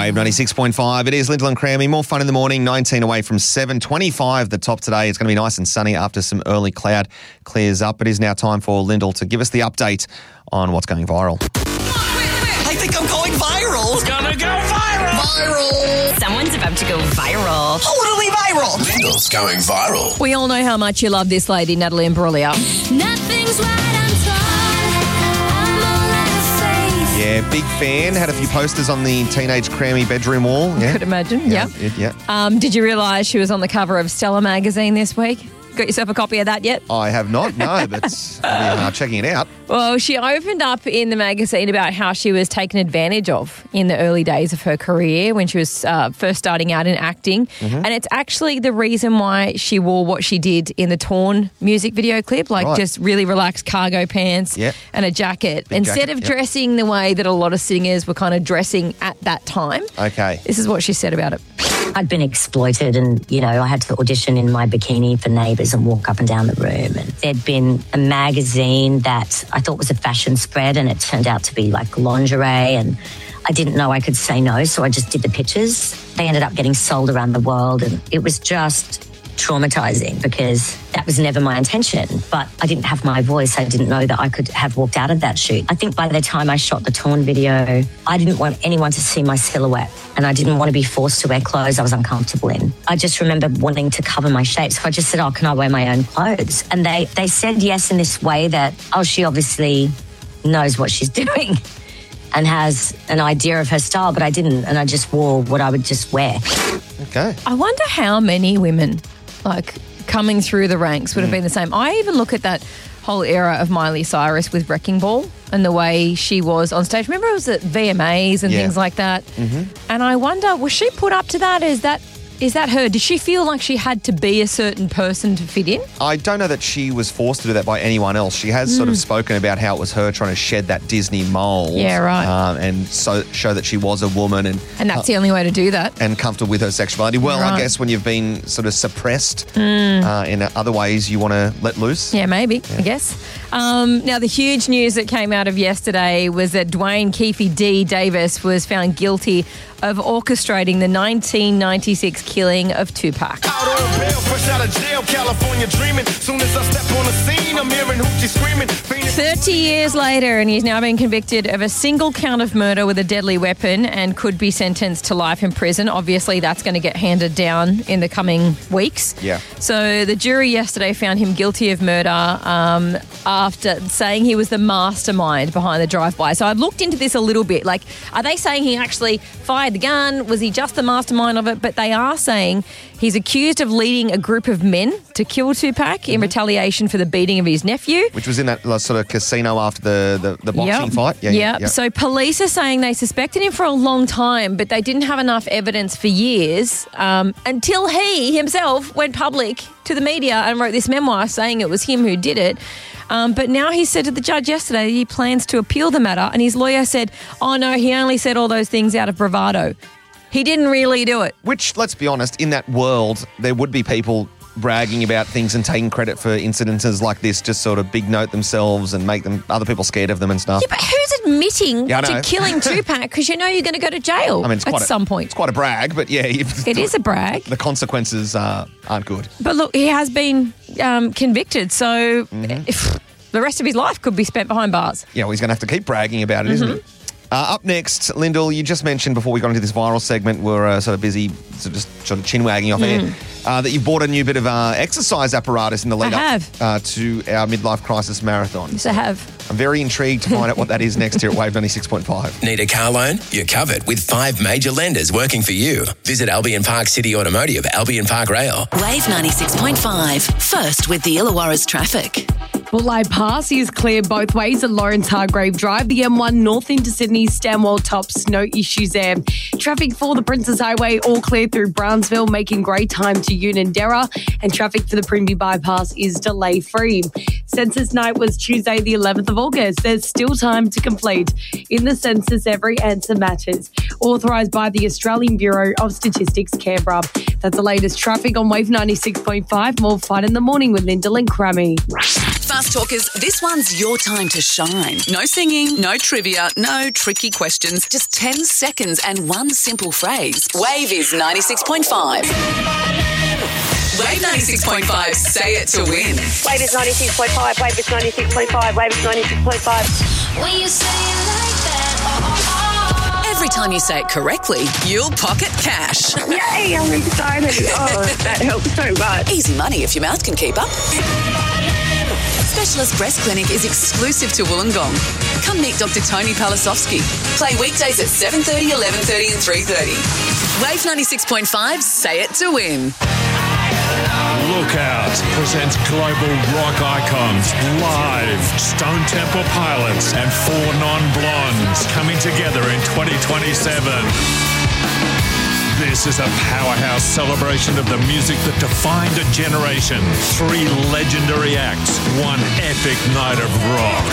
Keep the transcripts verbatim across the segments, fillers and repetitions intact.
Wave ninety-six point five. It is Lyndall and Crammy. More fun in the morning. nineteen away from seven. twenty-five the top today. It's going to be nice and sunny after some early cloud clears up. It is now time for Lyndall to give us the update on what's going viral. I think I'm going viral. It's gonna go viral. Viral. Someone's about to go viral. Totally viral. Lyndall's going viral. We all know how much you love this lady, Natalie Imbruglia. Nothing's right, I'm torn. I'm all out of faith. Yeah, big fan. Had a few posters on the teenage Crammy bedroom wall. Yeah. Could imagine, yeah. Yeah. yeah. Um, did you realise she was on the cover of Stella magazine this week? Got yourself a copy of that yet? I have not, no, but I'll be uh, checking it out. Well, she opened up in the magazine about how she was taken advantage of in the early days of her career when she was uh, first starting out in acting. Mm-hmm. And it's actually the reason why she wore what she did in the Torn music video clip, like Right. just really relaxed cargo pants Yep. and a jacket. Big Instead jacket, of yep. dressing the way that a lot of singers were kind of dressing at that time. Okay. This is what she said about it. I'd been exploited and, you know, I had to audition in my bikini for Neighbours and walk up and down the room. And there'd been a magazine that I thought was a fashion spread and it turned out to be like lingerie, and I didn't know I could say no, so I just did the pictures. They ended up getting sold around the world and it was just traumatizing because that was never my intention. But I didn't have my voice. I didn't know that I could have walked out of that shoot. I think by the time I shot the Torn video, I didn't want anyone to see my silhouette and I didn't want to be forced to wear clothes I was uncomfortable in. I just remember wanting to cover my shape. So I just said, oh, can I wear my own clothes? And they, they said yes in this way that, oh, she obviously knows what she's doing and has an idea of her style, but I didn't. And I just wore what I would just wear. Okay. I wonder how many women, like, coming through the ranks would have been the same. I even look at that whole era of Miley Cyrus with Wrecking Ball and the way she was on stage. Remember it was at V M As and Yeah. things like that? Mm-hmm. And I wonder, was she put up to that? Is that is that her? Did she feel like she had to be a certain person to fit in? I don't know that she was forced to do that by anyone else. She has sort of spoken about how it was her trying to shed that Disney mold. Yeah, right. Um, and so show that she was a woman and And that's the only way to do that. and comfortable with her sexuality. Well, I Right. guess when you've been sort of suppressed uh, in other ways, you want to let loose. Yeah, maybe, I guess. Um, now, the huge news that came out of yesterday was that Dwayne Keefe D. Davis was found guilty of orchestrating the nineteen ninety-six killing of Tupac. Out on bail, fresh out of jail, California dreaming. Soon as I step on the scene, I'm hearing hoochie screaming. thirty years later, and he's now been convicted of a single count of murder with a deadly weapon and could be sentenced to life in prison. Obviously, that's going to get handed down in the coming weeks. Yeah. So the jury yesterday found him guilty of murder um, after saying he was the mastermind behind the drive-by. So I've looked into this a little bit. Like, are they saying he actually fired the gun? Was he just the mastermind of it? But they are saying he's accused of leading a group of men to kill Tupac in retaliation for the beating of his nephew. Which was in that uh, sort of casino after the, the, the boxing Yep. fight. Yeah, Yep. yeah. So police are saying they suspected him for a long time, but they didn't have enough evidence for years um, until he himself went public to the media and wrote this memoir saying it was him who did it. Um, but now he said to the judge yesterday he plans to appeal the matter, and his lawyer said, oh no, he only said all those things out of bravado. He didn't really do it. Which, let's be honest, in that world, there would be people bragging about things and taking credit for incidences like this, just sort of big note themselves and make them other people scared of them and stuff. Yeah, but who's admitting Yeah, I to know. killing Tupac because you know you're going to go to jail I mean, it's at quite a, some point? It's quite a brag, but yeah, you've, It is a brag. the consequences uh, aren't good. But look, he has been um, convicted, so if, the rest of his life could be spent behind bars. Yeah, well, he's going to have to keep bragging about it, Mm-hmm. isn't he? Uh, up next, Lyndall, you just mentioned before we got into this viral segment, we're uh, sort of busy sort of just sort of chin wagging off air, uh, that you've bought a new bit of uh, exercise apparatus in the lead I up have. Uh, to our midlife crisis marathon. Yes, I have. I'm very intrigued to find out what that is next here at Wave ninety-six point five. Need a car loan? You're covered with five major lenders working for you. Visit Albion Park City Automotive, Albion Park Rail. Wave ninety-six point five. First with the Illawarra's traffic. Bulleye Pass is clear both ways at Lawrence Hargrave Drive. The M one north into Sydney, Stanwell Tops, no issues there. Traffic for the Princes Highway all clear through Brownsville, making great time to Unanderra. And traffic for the Primby Bypass is delay free. Census night was Tuesday the eleventh of August. There's still time to complete. In the census, every answer matters. Authorised by the Australian Bureau of Statistics, Canberra. That's the latest traffic on Wave ninety-six point five. More fun in the morning with Lyndall and Crammy. House Talkers, this one's your time to shine. No singing, no trivia, no tricky questions, just ten seconds and one simple phrase. Wave is ninety-six point five. Wave ninety-six point five, say it to win. Wave is ninety-six point five, Wave is ninety-six point five, Wave is ninety-six point five. When you say it like that, oh, oh, oh. Every time you say it correctly, you'll pocket cash. Yay, I'm excited. Oh, that helps so much. Easy money if your mouth can keep up. Specialist Breast Clinic is exclusive to Wollongong. Come meet Doctor Tony Palasovsky. Play weekdays at seven thirty, eleven thirty and three thirty. Wave ninety-six point five, say it to win. Lookout presents global rock icons live. Stone Temple Pilots and Four Non-Blondes coming together in twenty twenty-seven. This is a powerhouse celebration of the music that defined a generation. Three legendary acts, one epic night of rock.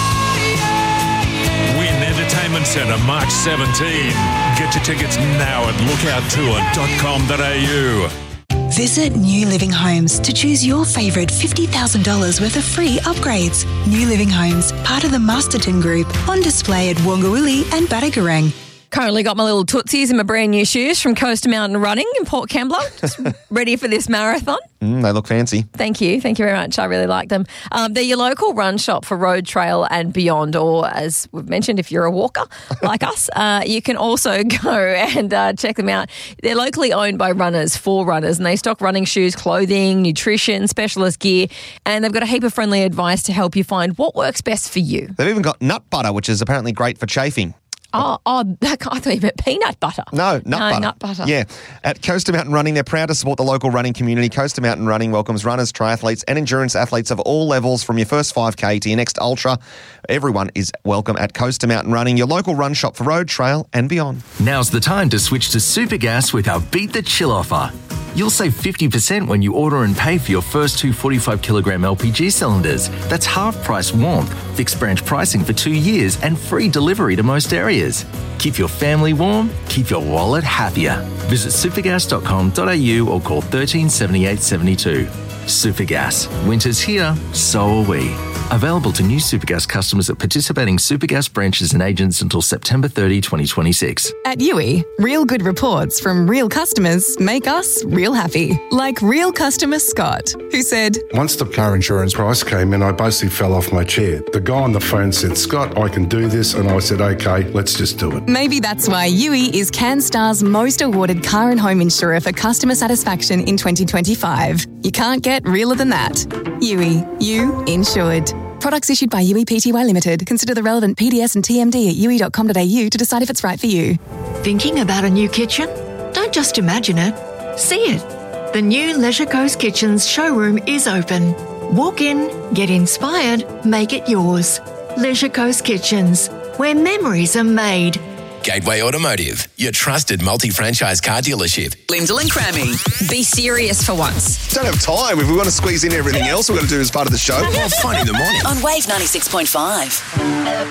Win Entertainment Centre, March seventeenth. Get your tickets now at lookout tour dot com dot a u. Visit New Living Homes to choose your favourite fifty thousand dollars worth of free upgrades. New Living Homes, part of the Masterton Group, on display at Wongawilli and Battigarang. Currently got my little tootsies and my brand new shoes from Coast Mountain Running in Port Kembla. Just ready for this marathon. Mm, they look fancy. Thank you. Thank you very much. I really like them. Um, they're your local run shop for road, trail and beyond. Or as we've mentioned, if you're a walker like us, uh, you can also go and uh, check them out. They're locally owned by runners for runners, and they stock running shoes, clothing, nutrition, specialist gear, and they've got a heap of friendly advice to help you find what works best for you. They've even got nut butter, which is apparently great for chafing. Oh, oh, that, I thought you meant peanut butter. No, nut no, butter. nut butter. Yeah. At Coast Mountain Running, they're proud to support the local running community. Coast Mountain Running welcomes runners, triathletes and endurance athletes of all levels from your first five K to your next ultra. Everyone is welcome at Coast Mountain Running, your local run shop for road, trail and beyond. Now's the time to switch to Supergas with our Beat the Chill offer. You'll save fifty percent when you order and pay for your first two forty-five kilogram L P G cylinders. That's half price warmth, fixed branch pricing for two years and free delivery to most areas. Keep your family warm, keep your wallet happier. Visit supergas dot com dot a u or call thirteen seventy-eight seventy-two. Supergas. Winter's here, so are we. Available to new Supergas customers at participating Supergas branches and agents until September thirtieth, twenty twenty-six. At U I, real good reports from real customers make us real happy. Like real customer Scott, who said, once the car insurance price came in, I basically fell off my chair. The guy on the phone said, Scott, I can do this. And I said, okay, let's just do it. Maybe that's why U I is CanStar's most awarded car and home insurer for customer satisfaction in twenty twenty-five. You can't get realer than that. U I, you insured. Products issued by U I P T Y Limited. Consider the relevant P D S and T M D at u i dot com dot a u to decide if it's right for you. Thinking about a new kitchen? Don't just imagine it. See it. The new Leisure Coast Kitchens showroom is open. Walk in, get inspired, make it yours. Leisure Coast Kitchens, where memories are made. Gateway Automotive, your trusted multi-franchise car dealership. Lyndall and Crammy. Be serious for once. Don't have time. If we want to squeeze in everything else we've got to do as part of the show. More fun in the morning. On Wave ninety-six point five.